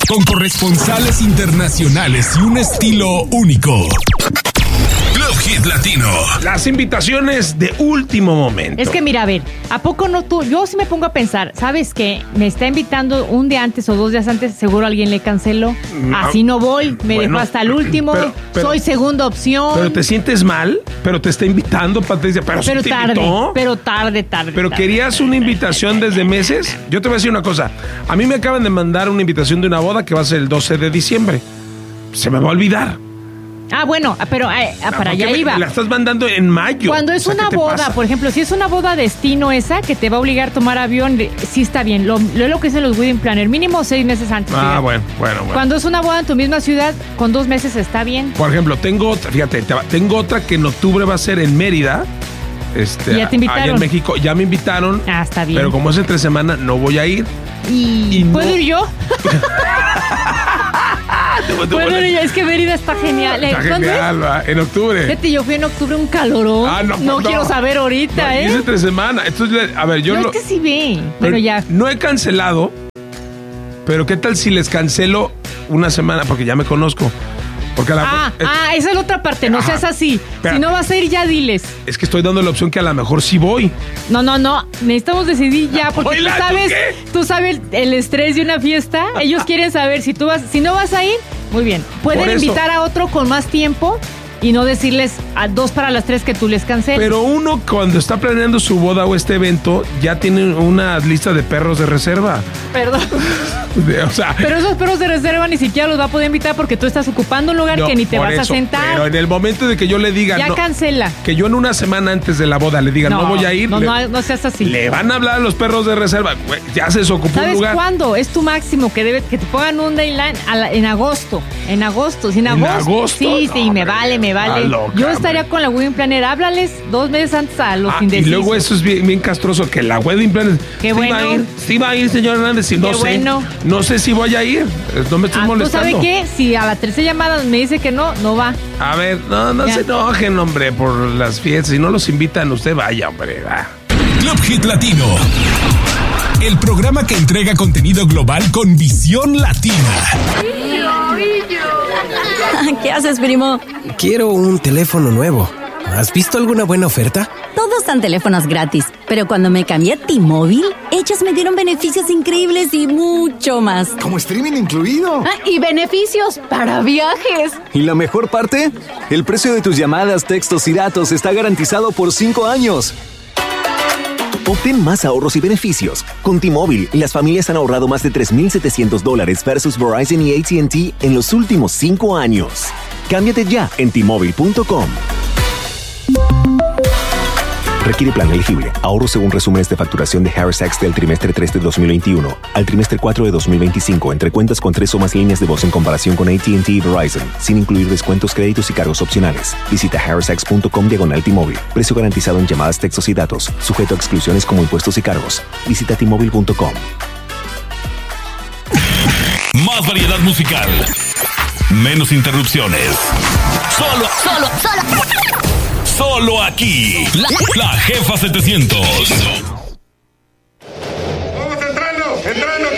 con corresponsales internacionales y un estilo único. Club Hit Latino. Las invitaciones de último momento. Es que mira, a ver, ¿a poco no tú? Yo sí me pongo a pensar, ¿sabes qué? Me está invitando un día antes o 2 días antes, seguro alguien le canceló. Así no voy, me dejó hasta el último, soy segunda opción. Pero te sientes mal, pero te está invitando, Patricia. Pero sí te invitó. Pero tarde. Pero querías una invitación desde meses. Yo te voy a decir una cosa. A mí me acaban de mandar una invitación de una boda que va a ser el 12 de diciembre. Se me va a olvidar. Ah, bueno, pero para allá iba. La estás mandando en mayo. Cuando es una boda, por ejemplo, si es una boda destino esa, que te va a obligar a tomar avión, sí está bien. Lo que dicen los wedding planner, mínimo 6 meses antes. Ah, bueno. Cuando es una boda en tu misma ciudad, con 2 meses está bien. Por ejemplo, tengo otra que en octubre va a ser en Mérida. ¿Ya te invitaron? Allá en México, ya me invitaron. Ah, está bien. Pero como es entre semana, no voy a ir. ¿Y puedo ir yo? Bueno, es que Mérida está genial. Está genial, va. En octubre. Fíjate, yo fui en octubre, un calorón. No quiero saber ahorita, Es entre semana. Entonces, a ver, es que sí ve. Bueno, ya. No he cancelado, pero ¿qué tal si les cancelo una semana? Porque ya me conozco. Porque esa es la otra parte. No seas así. Espérate. Si no vas a ir, ya diles. Es que estoy dando la opción que a lo mejor sí voy. No. Necesitamos decidir ya. Porque tú sabes el estrés de una fiesta. Ellos quieren saber si no vas a ir. Muy bien. Pueden invitar a otro con más tiempo y no decirles a 2 para las 3 que tú les canceles. Pero uno, cuando está planeando su boda o este evento, ya tiene una lista de perros de reserva. Perdón. Pero esos perros de reserva ni siquiera los va a poder invitar porque tú estás ocupando un lugar que ni te vas a sentar. Pero en el momento de que yo le diga... Ya cancela. Que yo en una semana antes de la boda le diga no voy a ir. No seas así. Le van a hablar a los perros de reserva. Ya se desocupó un lugar. ¿Sabes cuándo? Es tu máximo que te pongan un deadline en agosto. En agosto. ¿En agosto? Sí, me vale. Loca, yo estaría con la wedding planner. Háblales 2 meses antes a los indecisos. Y luego eso es bien castroso, que la wedding planner... Qué bueno. Sí va a ir, señor Hernández. No sé si voy a ir. No me estoy molestando. ¿Tú sabes qué? Si a la 13 llamada me dice que no va. A ver, no se enojen, hombre, por las fiestas. Si no los invitan, usted vaya, hombre. Va. Club Hit Latino. El programa que entrega contenido global con visión latina. ¿Qué haces, primo? Quiero un teléfono nuevo. ¿Has visto alguna buena oferta? Todos dan teléfonos gratis, pero cuando me cambié a T-Mobile, ellos me dieron beneficios increíbles y mucho más. ¿Como streaming incluido? Y beneficios para viajes. ¿Y la mejor parte? El precio de tus llamadas, textos y datos está garantizado por 5 años. Obtén más ahorros y beneficios. Con T-Mobile, las familias han ahorrado más de $3,700 versus Verizon y AT&T en los últimos 5 años. Cámbiate ya en T-Mobile.com. Requiere plan elegible. Ahorro según resúmenes de facturación de Harris Sachs del trimestre 3 de 2021 al trimestre 4 de 2025 entre cuentas con 3 o más líneas de voz en comparación con AT&T y Verizon, sin incluir descuentos, créditos y cargos opcionales. Visita harrissax.com/T-Mobile. Precio garantizado en llamadas, textos y datos. Sujeto a exclusiones como impuestos y cargos. Visita T-Mobile.com. Más variedad musical. Menos interrupciones. Solo aquí. La Jefa 700. Vamos entrando.